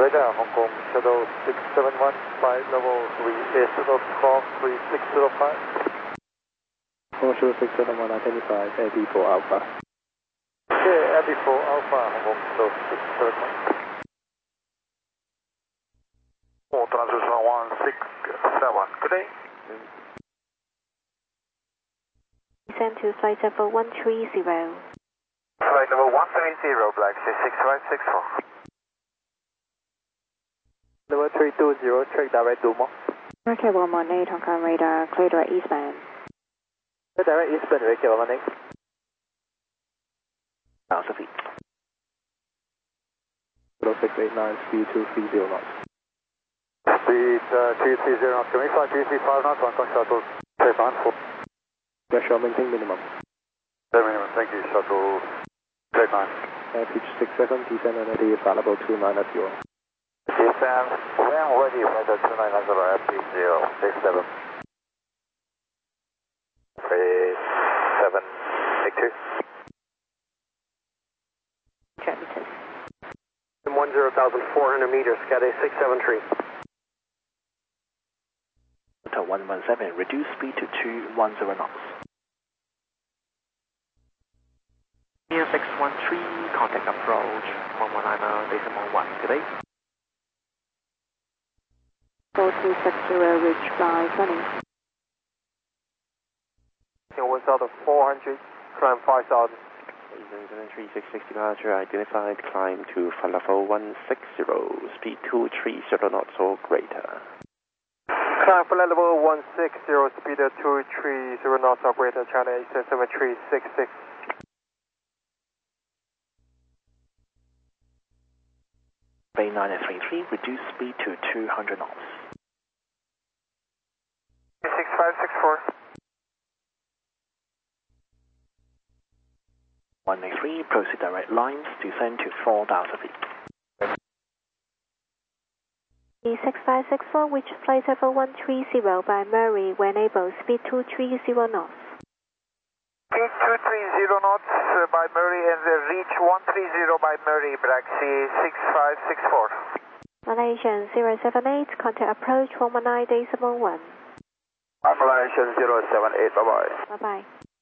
Radar, Hong Kong, Shadow 671, flight level 38 call 3605. Shadow 671, identified AD4 Alpha. Okay, AD4 Alpha, Hong Kong, Shadow 671. Transition 167, good day. Descend to flight level 130. Flight level 130, Black 6564. Level 320, check direct to Mo. Market 118, Hong Kong radar, clear direct eastbound. Clear direct eastbound, Market 118. 90 feet. Shadow 689, speed 230 knots. Speed 230 knots, can we fly 235 knots, Hong Kong Shuttle, take on 4. Pressure maintain minimum. Minimum, thank you, Shuttle, take on. Pitch 67, descend entity, flight level 290. Descend, when ready, flight 290, FP067. 3782. Check meters. 10,400 meters, Cathay 673. Hotel 117, reduce speed to 210 knots. Near 613, contact approach 119.1, good day. 4260, reach by sunny. 1,400, climb 5,000. 3660 departure identified, climb to flight level 160, speed 230 knots or greater. Climb flight level 160, speed 230 knots or greater, China 7366. Bay 933, reduce speed to 200 knots. 6564. 183, proceed direct lines, descend to 4,000 feet. E6564, which flight level 130 by Murray when able, speed 230 knots. Speed 230 knots by Murray and reach 130 by Murray, Black Sea 6564. Malaysian 078, contact approach 119.1. Malaysian 078, bye-bye. Bye-bye.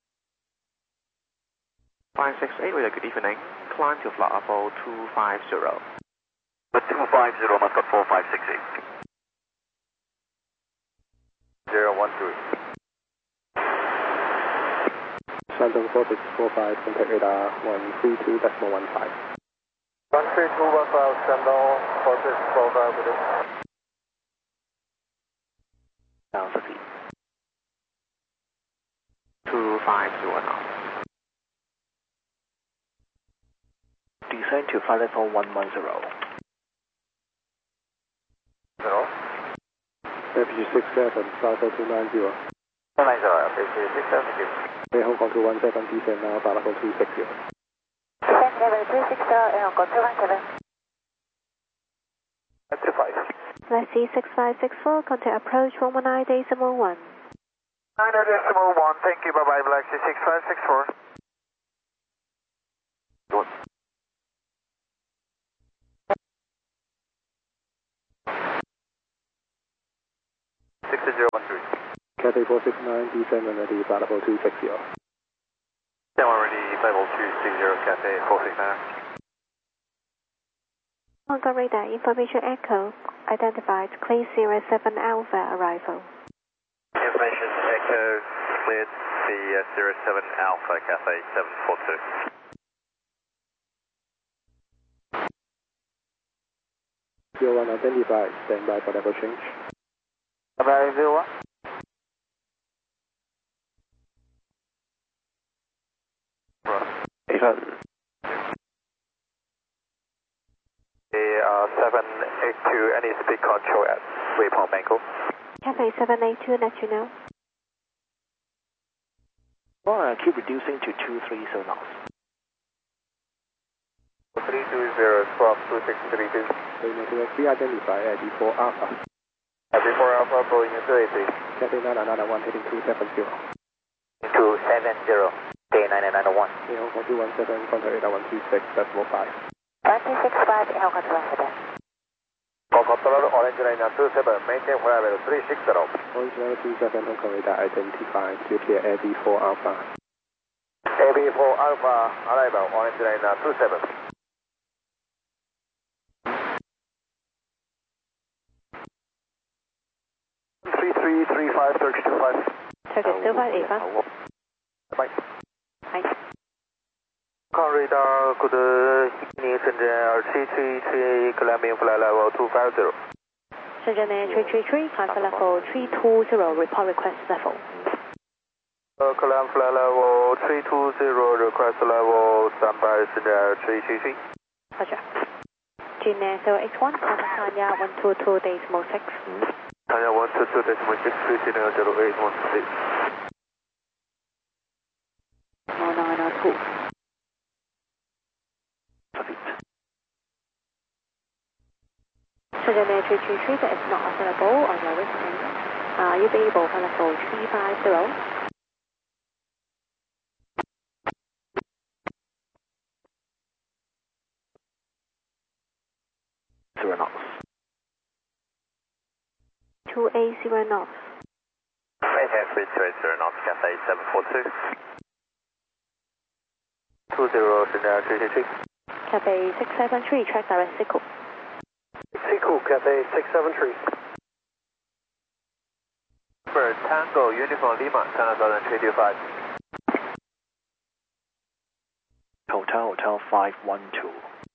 568, with a good evening, climb to flight level 250. 250, Muscat 4568. 013. Shandong 4645, contact radar 132.15. 132.15, Shandong 4645, good day. 1,000 feet. 250 knots. Descend to flight level 110. Hello? FG 67, flight level 290. 290, FG 670. Bay Hong Kong 217, descend now, flight level 260. Descend level 360, Hong Kong 217. 25. Let's see 6564, contact approach 119.1. 9.1, thank you, bye-bye, Black Sea 6564. Good. 6013. Cathay 469, descend entity, flight level 260. Down ready, level 260, Cathay 469. Hong Kong radar, information echo, identified, clear 07 Alpha arrival. Information echo, cleared the 07 Alpha, Cathay 742. Zero 01 identified, stand by for level change. Bye-bye, 01. Even 782, any speed control at waypoint Mango. Cathay 782, let you know. Keep reducing to 230 knots. 320, swap 2632. Bay identified AD4 Alpha. AD4 Alpha, Boeing 283. Cathay 991 heading 270. 270, Day 9991. Bay Hong Kong 217, contact radar 126.5. 126.5, Hong Kong 217. control, orange line 27, maintain flight level 360. Orange level 27, Hong Kong radar identified, to clear AB4 Alpha. AB4 Alpha, arrival, orange line 27. Turkish 25. Turkish 25 Eva. Bye. Hi. Radar, good evening, Shenzhen 2333, climbing flight level 250. Shenzhen Air 333, climb for level 320, report request level. Climb flight level 320, request level, standby Shenzhen Air 333. Roger. Jin Air 0X1, contact Tanya 122.6. Tanya 122.6, 30816. 0902. Shenzhen Air 333 that is not available on your wristband. You'll be able for level 350. 0 knots. 280 knots. Maintain 320 knots, Cathay 742. 20 Shenzhen Air 333. Cathay 673, track direct Siku. Siku, Cathay 673. Bird Tango, Uniform Lima, China Southern 325. Hotel 512.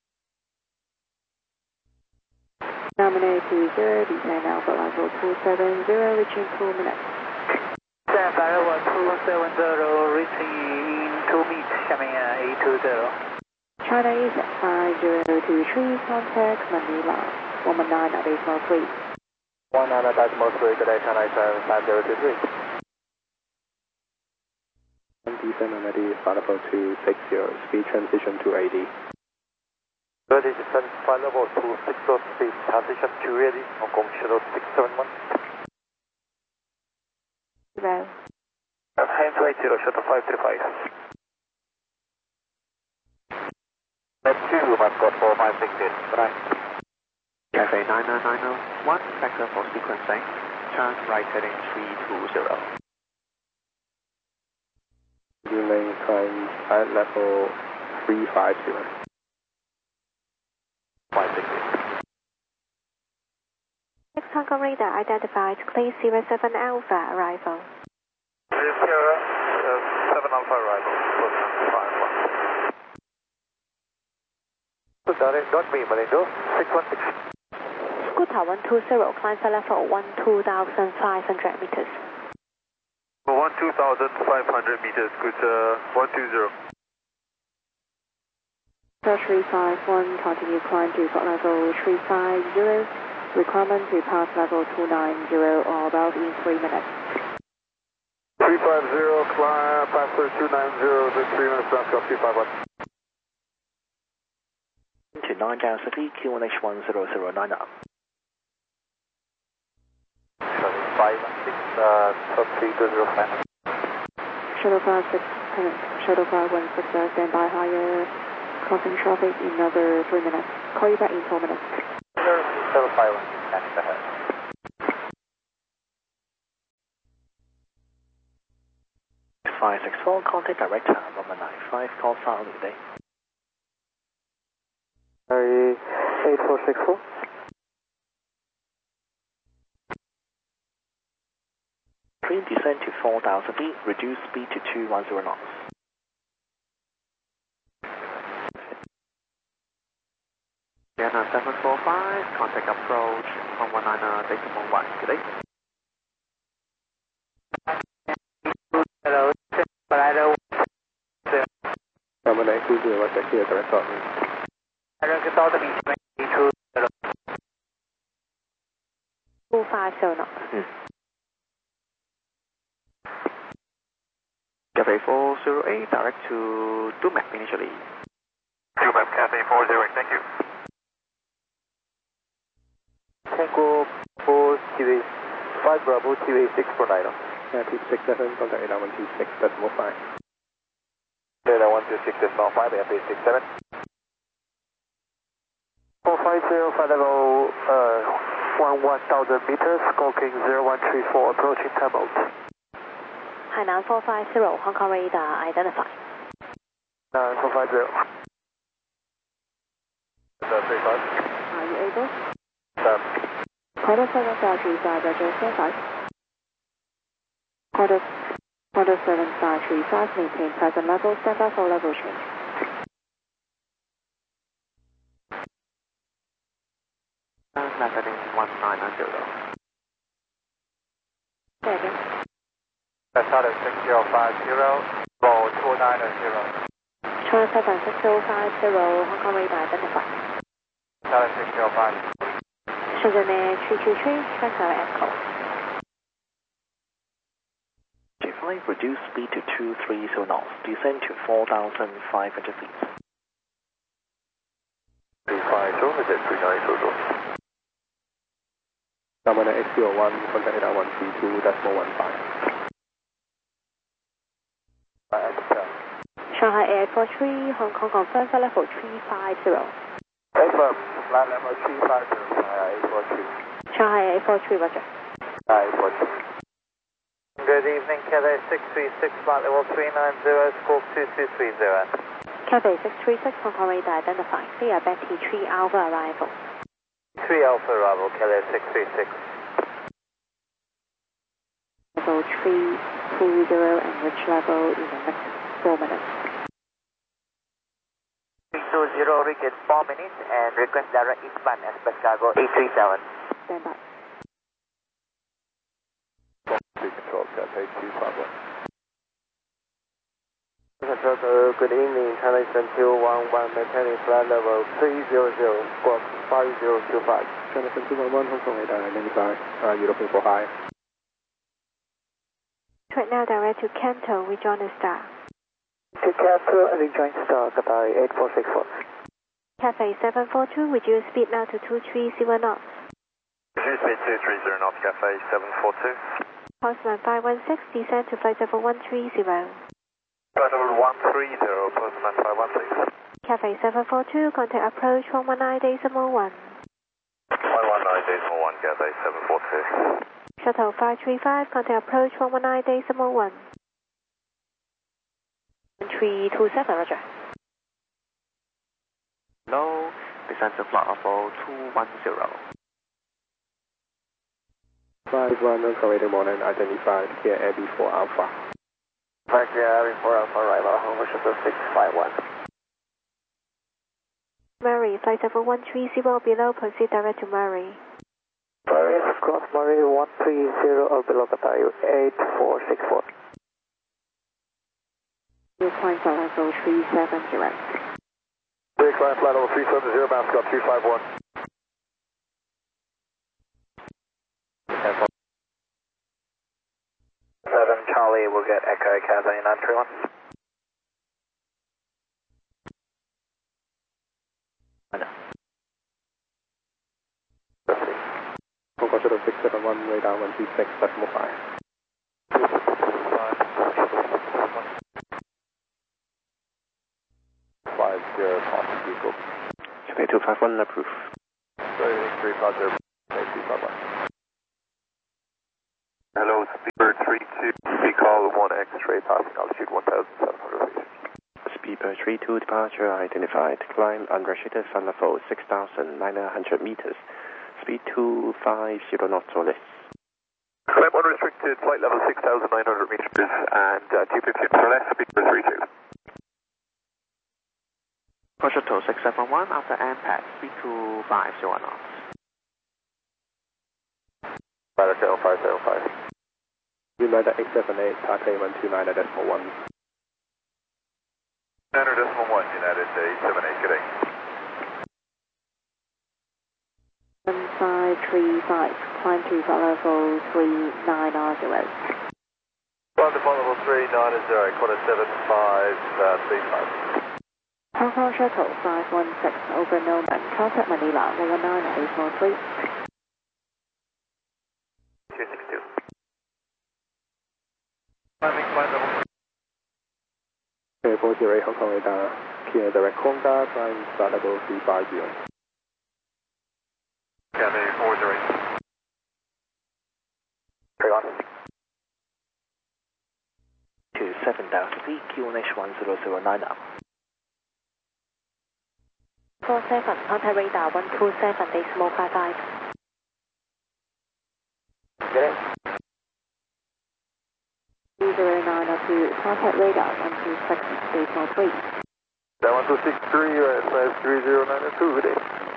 Nominate 20, descend Alpha level 270, reaching 2 minutes. Stand by level 270, reaching in 2 minutes, Xiamen 820. China is 5023, contact Manila, 119.3. 19.3, today China is 5023. Descend on ready, flight level 260, speed transition to 80. Ready, descend flight level 260, speed transition to 80, Hong Kong Shadow 671. Zero. Hand to 80, Shuttle 535. Left 2, Mascot 4568, right. Cathay 9990, 1 factor for sequencing. Turn right heading 320. Remain climb at level 350. 568. Next Hong Kong radar identified, clear 07 Alpha, arrival. 7 Alpha arrival, position 51. Dot me, Malindo, 616. Scooter 120, climb for level 12,500 meters. 12,500 meters, Scooter 120. 351, continue climb to got level 350, requirement to pass level 290 or above in 3 minutes. 350, climb, pass 290, then 3 minutes, Mascot 351. To 9000 feet, Q1H1009 up. Shuttle 516, top 3205. Shuttle 56, Shuttle 516, stand by higher crossing traffic in another 3 minutes. Call you back in 4 minutes. Shuttle 516, standing ahead. $564, contact director 1195, call file today. 8464. Clean descent to 4,000 feet, reduce speed to 210 knots. Vienna 745, contact approach 119 decimal 1 today. Hello, Colorado. Nominate 20, what's the clear direct shot? American South Beach, 250 knots. Cathay 408, direct to Dumac initially. Dumac, Cathay 408, thank you. Tango 4 TV 5 Bravo TV 649. Peak 67, contact 8126, decimal 5. Data 126.5, FA 67. 4 450, flight level 1000 meters, squawking 0134, approaching Tamalt. Hainan 450, Hong Kong radar identified. 450. 35. Are you able? Quarter 7535, Roger, stand by. Quarter 7535, maintain present level, stand by for level change. Landing 1990. Say again. Charter 6050, roll 290. Charter 76050, Hong Kong radar identified. Charter 6050. Shenzhen Air 323, transfer echo. Flight reduce speed to 230 knots, descend to 4,500 feet. 350, visit 390. Number X01, contact radar 132.15. Shanghai Air 43, Hong Kong confirm flight level 350. Confirm, flight level 350, Shanghai Air 43, Roger. 843. Good evening, Cathay 636, flight level 390, squawk 2230. Cathay 636, Hong Kong radar identified. Clear Betty 3 Alpha arrival. 3 Alpha arrival, Cathay 636. Level 320 and reach level in the next 4 minutes. 320, reach in 4 minutes and request direct eastbound express cargo 837. Stand by. Control, Cathay 251. Good evening, China Eastern 211, maintaining flight level 300, squawk 5025. China Eastern 211, Hong Kong radar identified. You're looking for high. Right now direct to Canton, rejoin the star. To Canton and rejoin star, Qatar 8464. Cathay 742, reduce speed now to 230 knots. Reduce speed 230 knots, Cathay 742. Postman 516, descend to flight level 130. Flight level 130, Postman 516. Cathay 742, contact approach 119.1. 119.1, Cathay 742. Shuttle 535, contact approach 119.1. 327, Roger. Low, descend to flight level 210. 51, Hong Kong radar morning identified. Here AB4 Alpha. Back here, AB4 Alpha, arrival, Hong Kong Shuttle 651. Murray, flight level 130 below, proceed direct to Murray. Murray, cross Murray 130 or below Qatar 8464. New point flight level 370. Big climb flight level 370, bound Scott 251. 7 Charlie, we'll get Echo Cathay 931. Hong Kong Shuttle 671, radar 136.5. 50, 251 approved. 350, 251. Hello, Speedbird 32, we call 1 X-ray passing altitude 1,700 feet. Speedbird 32 departure identified. Climb unrestricted flight level 6,900 meters. Speed 250 knots or less. Climb unrestricted flight level 6,900 meters and 250 or less, Speedbird 32. Shuttle 671 after impact, speed 250 knots. United 0575. United 878, Taipei 129.1. 900.1, United 878, good day. 1535, climb to flight level 390. Climb to flight level 390, quarter 7535. Hong Kong Shuttle 516, over Melbourne, contact Manila 119.843. 262. Climbing flight level. Okay, 48 Hong Kong radar. Clear direct contact, climb flight level 350. Delta V, QNH 1009 now. 47, contact radar 127.55. Get it? 0902, contact radar 126.3. 1263, US 3092, good day.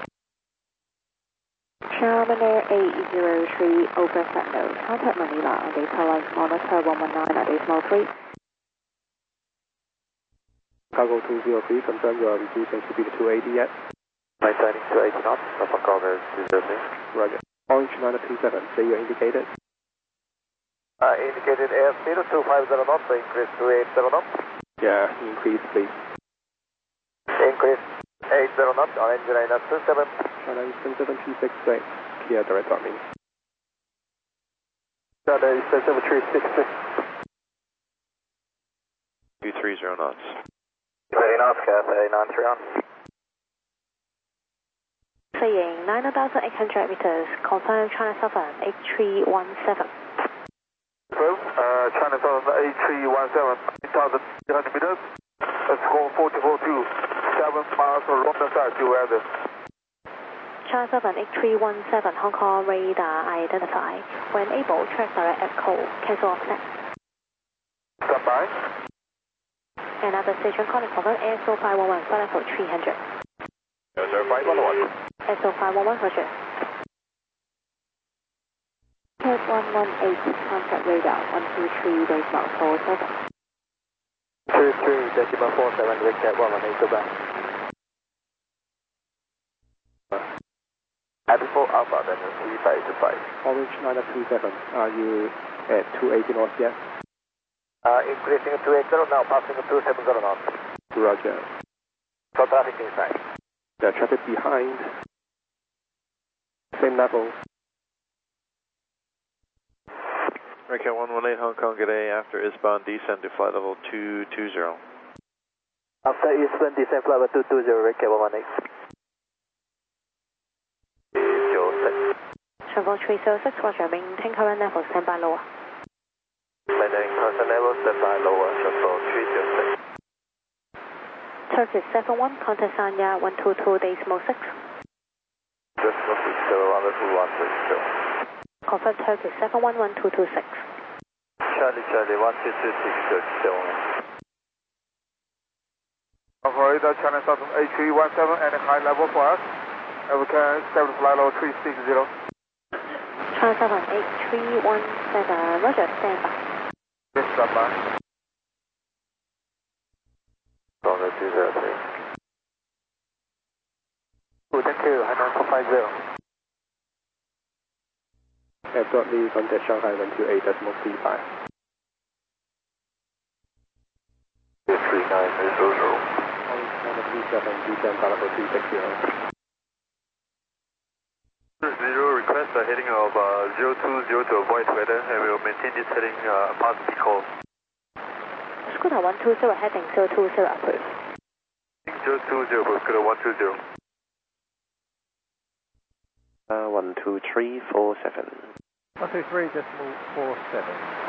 Charman Air 803 over Sentinel, contact Manila on data line monitor 119 at decimal 3. Cargo 203, confirm you are reducing speed to 280 yet. Maintaining 280 knots, Alpha Cargo 203. Roger. Orange 927, say you're indicated. Indicated airspeed of 250 knots, increase to 80 knots. Yeah, increase please. Increase 80 knots on engine 927. China Eastern 736, right. Kia direct on me. China Eastern 736. 230 knots. 30 knots, Cathay 93 on. Saying 9,800 meters, confirm China Southern 8317. China Southern 8317, 8,800 meters. Let's go 442, 7 miles from London side to weather. China Southern 8317, Hong Kong radar identify. When able, track direct echo, cancel off net. Stand by. Another station calling confirm ASO 511, flight level 300. ASO 511. ASO 511, roger. Code 118, contact radar 123.47. 23.47, Victor 118, go back. Before Alpha, then 3525. Orange 927, are you at 280 knots yet? Increasing to 280 now, passing to 270 knots. Roger. So traffic inside. The traffic behind. Same level. Okay, 118 Hong Kong, good day. After eastbound descend to flight level 220. After eastbound descend flight level 220, Ricky 118. Travel 306, roger, maintain current level, stand by lower. Maintaining current level, stand by lower, Travel 306. Turkish 71, contact Sanya 122.6. Just 160, Confirm Turkish 71, 1226. Charlie, 122.6, Operator, China Southern 8317 and high level for us. And we can establish flight level 360. China Southern 8317, roger, stand by. Yes, stand by. Tonga 203. Good, thank you, Hainan 450. Airport contact Shanghai 128.35. 3900. Orange 927, descend flight level 360. Request a heading of 020 to avoid weather, and we will maintain this heading past the call. Scooter 120, heading 020 approved. 020 for Scooter 120. 12347. 123.47.